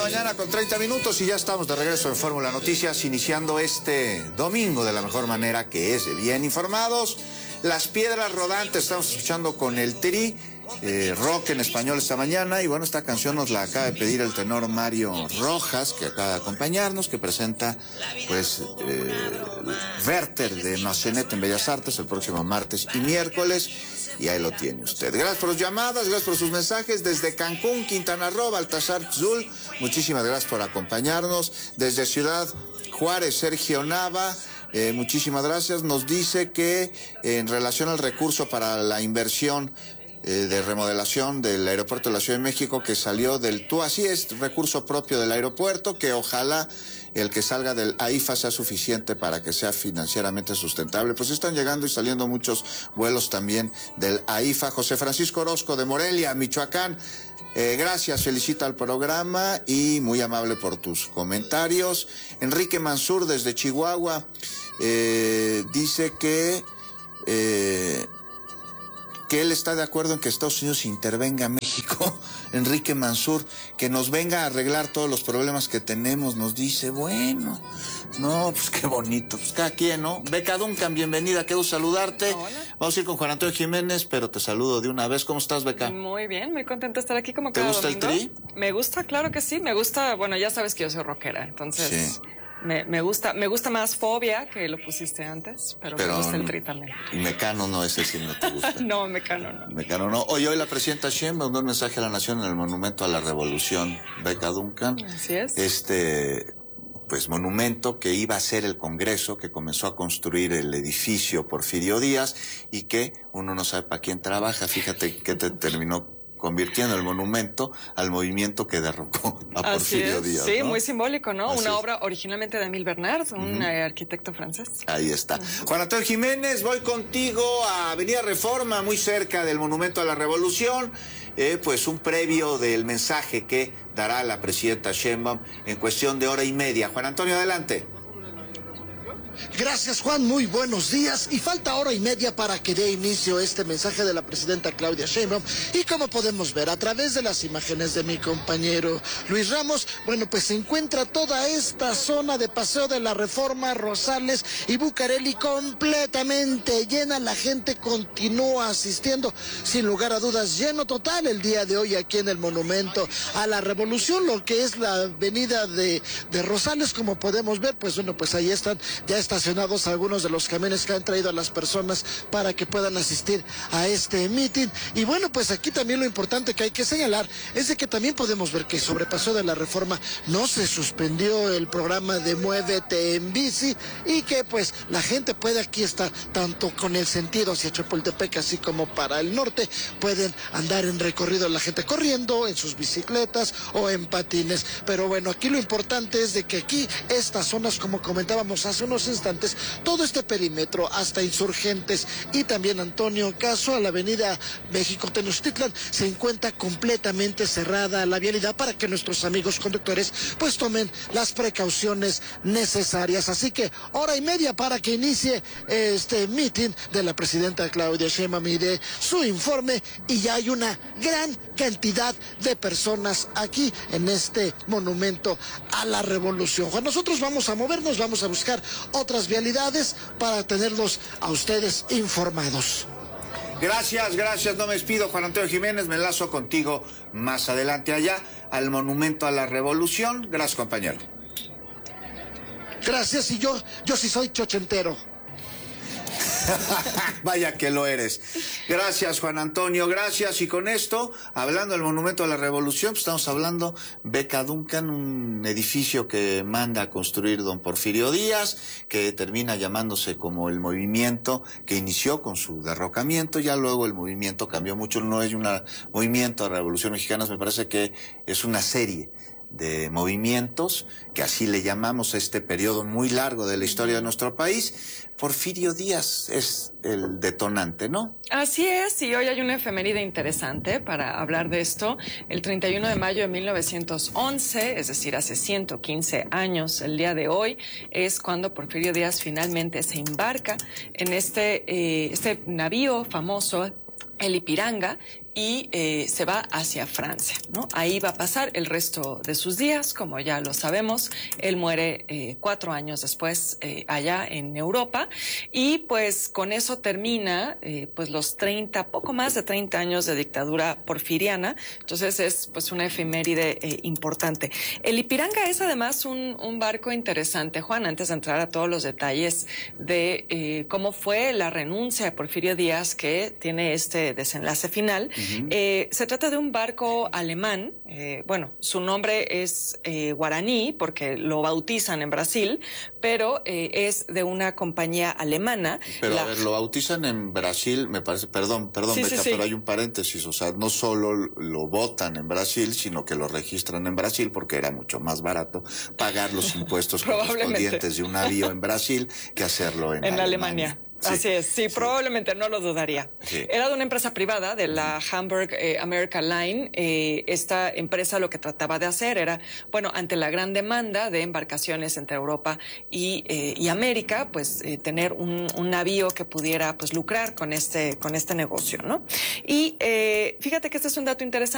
mañana con 30 minutos y ya estamos de regreso en Fórmula Noticias, iniciando este domingo de la mejor manera, que es de bien informados. Las piedras rodantes, estamos escuchando con el Tri, rock en español esta mañana, y bueno, esta canción nos la acaba de pedir el tenor Mario Rojas, que acaba de acompañarnos, que presenta pues Werther de Massenet en Bellas Artes el próximo martes y miércoles, y ahí lo tiene usted. Gracias por sus llamadas, gracias por sus mensajes desde Cancún, Quintana Roo, Baltasar Zul, muchísimas gracias por acompañarnos. Desde Ciudad Juárez, Sergio Nava, muchísimas gracias. Nos dice que en relación al recurso para la inversión de remodelación del aeropuerto de la Ciudad de México que salió del TUA, así es, recurso propio del aeropuerto, que ojalá el que salga del AIFA sea suficiente para que sea financieramente sustentable. Pues están llegando y saliendo muchos vuelos también del AIFA. José Francisco Orozco de Morelia, Michoacán, gracias, felicita al programa y muy amable por tus comentarios. Enrique Mansur desde Chihuahua dice que él está de acuerdo en que Estados Unidos intervenga en México. Enrique Mansur, que nos venga a arreglar todos los problemas que tenemos, nos dice, bueno, no, pues qué bonito, pues cada quien, ¿no? Beca Duncan, bienvenida, quiero saludarte. Hola. Vamos a ir con Juan Antonio Jiménez, pero te saludo de una vez. ¿Cómo estás, Beca? Muy bien, muy contenta de estar aquí como cada domingo. ¿Te gusta el Tri? Me gusta, claro que sí, me gusta, bueno, ya sabes que yo soy rockera, entonces... Sí. Me gusta más Fobia, que lo pusiste antes, pero me gusta el Tri también. Mecano no, ese sí no te gusta. No, Mecano no. Mecano no. Hoy la presidenta Sheinbaum mandó un mensaje a la nación en el Monumento a la Revolución, Beca Duncan. Así es. Pues monumento que iba a ser el Congreso, que comenzó a construir el edificio Porfirio Díaz y que uno no sabe para quién trabaja. Fíjate que te terminó convirtiendo el monumento al movimiento que derrocó a Porfirio Díaz. Sí, ¿no? Muy simbólico, ¿no? Así Una es. obra originalmente de Émile Bernard, un arquitecto francés. Ahí está. Juan Antonio Jiménez, voy contigo a Avenida Reforma, muy cerca del Monumento a la Revolución. Pues un previo del mensaje que dará la presidenta Sheinbaum en cuestión de hora y media. Juan Antonio, adelante. Gracias, Juan, muy buenos días. Y falta hora y media para que dé inicio este mensaje de la presidenta Claudia Sheinbaum. Y como podemos ver a través de las imágenes de mi compañero Luis Ramos, bueno, pues se encuentra toda esta zona de Paseo de la Reforma, Rosales y Bucareli completamente llena. La gente continúa asistiendo, sin lugar a dudas, lleno total el día de hoy aquí en el Monumento a la Revolución, lo que es la avenida de Rosales. Como podemos ver, pues bueno, pues ahí están ya estacionados algunos de los camiones que han traído a las personas para que puedan asistir a este mitin. Y bueno, pues aquí también lo importante que hay que señalar es de que también podemos ver que sobre Paseo de la Reforma no se suspendió el programa de Muévete en Bici y que pues la gente puede aquí estar tanto con el sentido hacia Chapultepec así como para el norte, pueden andar en recorrido la gente corriendo en sus bicicletas o en patines. Pero bueno, aquí lo importante es de que aquí estas zonas, como comentábamos hace unos instantes, todo este perímetro hasta Insurgentes y también Antonio Caso a la avenida México Tenochtitlan se encuentra completamente cerrada la vialidad para que nuestros amigos conductores pues tomen las precauciones necesarias. Así que hora y media para que inicie este mitin de la presidenta Claudia Sheinbaum y de su informe, y ya hay una gran cantidad de personas aquí en este monumento a la revolución. Juan, nosotros vamos a movernos, vamos a buscar otras vialidades para tenerlos a ustedes informados. Gracias, no me despido, Juan Antonio Jiménez, me enlazo contigo más adelante allá al Monumento a la Revolución. Gracias, compañero. Gracias, y yo sí soy chochentero. Vaya que lo eres. Gracias, Juan Antonio, gracias. Y con esto, hablando del Monumento a la Revolución, pues estamos hablando Beca Duncan, un edificio que manda a construir don Porfirio Díaz, que termina llamándose como el movimiento que inició con su derrocamiento. Ya luego el movimiento cambió mucho, no es un movimiento a la Revolución Mexicana, me parece que es una serie de movimientos, que así le llamamos a este periodo muy largo de la historia de nuestro país. Porfirio Díaz es el detonante, ¿no? Así es, y hoy hay una efeméride interesante para hablar de esto. El 31 de mayo de 1911, es decir, hace 115 años, el día de hoy, es cuando Porfirio Díaz finalmente se embarca en este navío famoso, el Ipiranga, y se va hacia Francia, ¿no? Ahí va a pasar el resto de sus días, como ya lo sabemos. Él muere 4 años después allá en Europa, y pues con eso termina pues los 30, poco más de 30 años de dictadura porfiriana. Entonces es pues una efeméride importante. El Ipiranga es además un barco interesante, Juan, antes de entrar a todos los detalles de cómo fue la renuncia de Porfirio Díaz, que tiene este desenlace final. Se trata de un barco alemán. Bueno, su nombre es guaraní porque lo bautizan en Brasil, pero es de una compañía alemana. Pero a ver, lo bautizan en Brasil, me parece, perdón, Sí, Beca, sí. pero hay un paréntesis, o sea, no solo lo votan en Brasil, sino que lo registran en Brasil porque era mucho más barato pagar los impuestos correspondientes de un navío en Brasil que hacerlo en Alemania. Sí. Así es, sí, probablemente, no lo dudaría. Sí. Era de una empresa privada, de la Hamburg America Line. Esta empresa lo que trataba de hacer era, bueno, ante la gran demanda de embarcaciones entre Europa y América, pues tener un navío que pudiera pues lucrar con este negocio, ¿no? Y fíjate que este es un dato interesante.